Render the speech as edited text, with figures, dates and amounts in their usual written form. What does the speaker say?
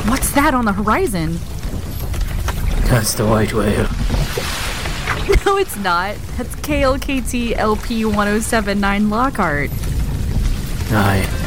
What's that on the horizon? That's the white whale. No, it's not. That's KLKT LP 1079 Lockhart. Aye.